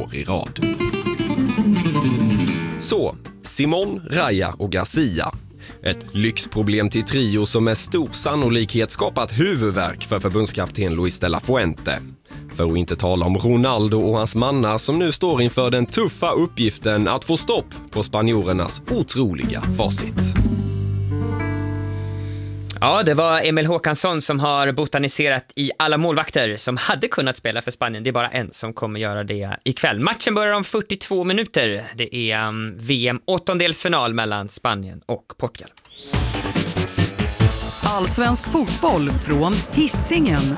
år i rad. Så, Simon, Raya och Garcia. Ett lyxproblem till trio som med stor sannolikhet skapat huvudvärk för förbundskapten Luis de la Fuente. För att inte tala om Ronaldo och hans mannar som nu står inför den tuffa uppgiften att få stopp på spanjorernas otroliga facit. Ja, det var Emil Håkansson som har botaniserat i alla målvakter som hade kunnat spela för Spanien. Det är bara en som kommer göra det ikväll. Matchen börjar om 42 minuter. Det är VM 8-delsfinal mellan Spanien och Portugal. Allsvensk fotboll från Hisingen.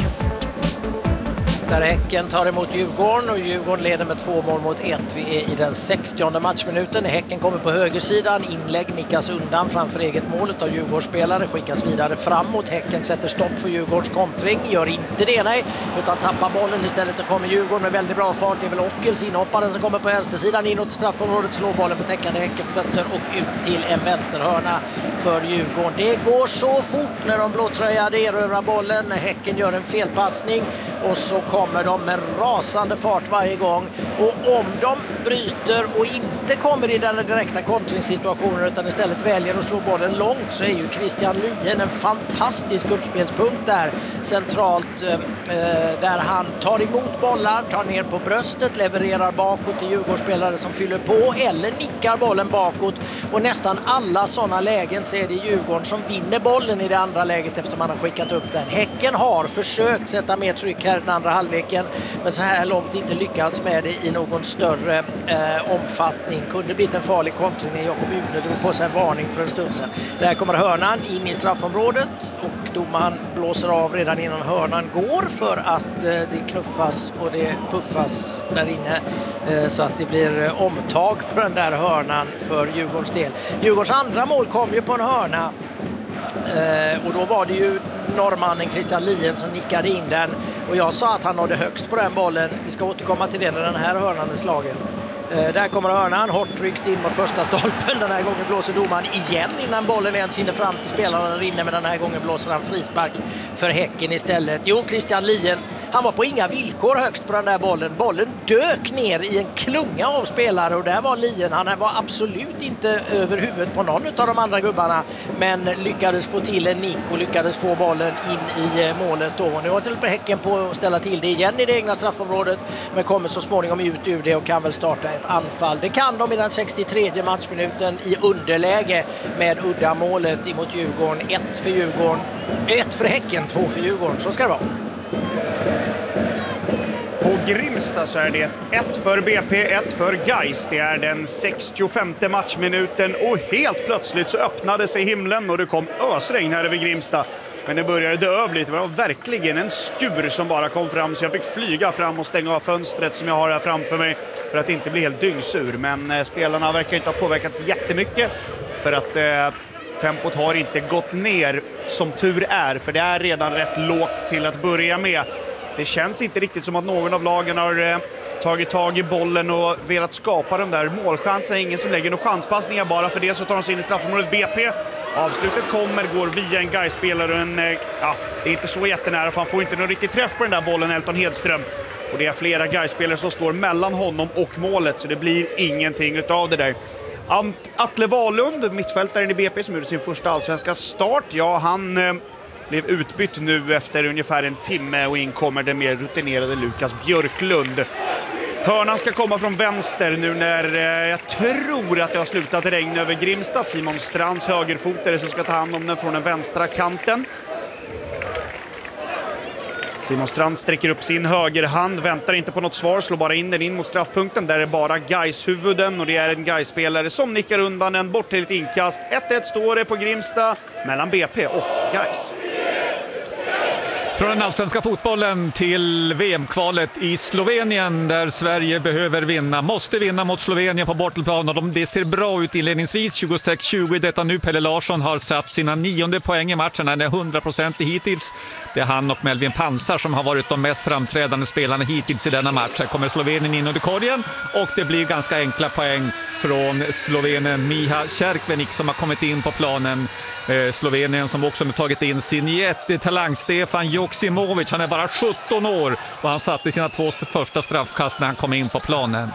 Där Häcken tar emot Djurgården och Djurgården leder med 2 mål mot 1. Vi är i den 60:e matchminuten. Häcken kommer på högersidan. Inlägg nickas undan framför eget målet av Djurgårdsspelare. Skickas vidare framåt. Häcken sätter stopp för Djurgårdens kontring. Gör inte det, nej. Utan tappar bollen istället. Och kommer Djurgården med väldigt bra fart. Det är väl Ockels inhopparen som kommer på vänstersidan. Inåt straffområdet. Slår bollen på täckande Häckenfötter och ut till en vänsterhörna för Djurgården. Det går så fort när de blåtröjade erövrar bollen. Häcken gör en felpassning och så kommer de med rasande fart varje gång. Och om de bryter och inte kommer i den direkta kontringssituationen utan istället väljer att slå bollen långt, så är ju Christian Lien en fantastisk uppspelspunkt där centralt, där han tar emot bollar, tar ner på bröstet, levererar bakåt till Djurgårdsspelare som fyller på eller nickar bollen bakåt. Och nästan alla sådana lägen så är det Djurgården som vinner bollen i det andra läget efter man har skickat upp den. Häcken har försökt sätta mer tryck här den andra halvleken, men så här långt inte lyckats med det i någon större omfattning. Kunde blivit en farlig kontring när Jakob Udne drog på sig en varning för en stund sedan. Där kommer hörnan in i straffområdet och domaren blåser av redan innan hörnan går för att det knuffas och det puffas där inne, så att det blir omtag på den där hörnan för Djurgårdens del. Djurgårdens andra mål kom ju på en hörna. Och då var det ju norrmannen Christian Lien som nickade in den. Och jag sa att han nådde högst på den bollen. Vi ska återkomma till det när den här hörnan är slagen. Där kommer hörnan, hårt tryckt in mot första stolpen. Den här gången blåser domaren igen innan bollen ens hinner fram till spelaren där inne. Men den här gången blåser han frispark för Häcken istället. Jo, Christian Lien, han var på inga villkor högst på den där bollen. Bollen dök ner i en klunga av spelare och där var Lien. Han var absolut inte över huvudet på någon av de andra gubbarna. Men lyckades få till en nick och lyckades få bollen in i målet då. Nu har till Häcken på att ställa till det igen i det egna straffområdet. Men kommer så småningom ut ur det och kan väl starta ett anfall. Det kan de i den 63:e matchminuten i underläge med uddamålet emot Djurgården. 1 för Djurgården, 1 för Häcken, 2 för Djurgården. Så ska det vara. På Grimsta så är det 1 för BP, 1 för Gais. Det är den 65:e matchminuten och helt plötsligt så öppnade sig himlen och det kom ösregn här över Grimsta. Men det började dö över lite. Det var verkligen en skur som bara kom fram, så jag fick flyga fram och stänga av fönstret som jag har här framför mig för att inte bli helt dyngsur. Men spelarna verkar inte ha påverkats jättemycket för att tempot har inte gått ner som tur är, för det är redan rätt lågt till att börja med. Det känns inte riktigt som att någon av lagen har tagit tag i bollen och velat skapa de där målchanserna. Ingen som lägger några chanspassningar, bara för det så tar de sig in i straffområdet BP. Avslutet går via en Gais-spelare och det är inte så jättenära för han får inte någon riktig träff på den där bollen, Elton Hedström. Och det är flera Gais-spelare som står mellan honom och målet, så det blir ingenting utav det där. Atle Wahlund, mittfältaren i BP som gjorde sin första allsvenska start, han blev utbytt nu efter ungefär en timme och in kommer den mer rutinerade Lukas Björklund. Hörnan ska komma från vänster nu när jag tror att det har slutat regn över Grimsta. Simon Strands högerfotare som ska ta hand om den från den vänstra kanten. Simon Strand sträcker upp sin högerhand, väntar inte på något svar, slår bara in den in mot straffpunkten. Där är bara Gais huvuden och det är en Gais-spelare som nickar undan den bort till ett inkast. 1-1 står det på Grimsta mellan BP och Gais. Från den allsvenska fotbollen till VM-kvalet i Slovenien där Sverige behöver vinna. Måste vinna mot Slovenien på bortaplan och det ser bra ut inledningsvis. 26-20 detta nu. Pelle Larsson har satt sina 9:e poäng i matchen. Han är 100% hittills. Det är han och Melvin Pansar som har varit de mest framträdande spelarna hittills i denna match. Här kommer Slovenien in under korgen och det blir ganska enkla poäng från Slovenen Miha Cerkvenik som har kommit in på planen. Slovenien som också har tagit in sin jättetalang Stefan Joksimovic. Han är bara 17 år och han satte sina 2 första straffkast när han kom in på planen.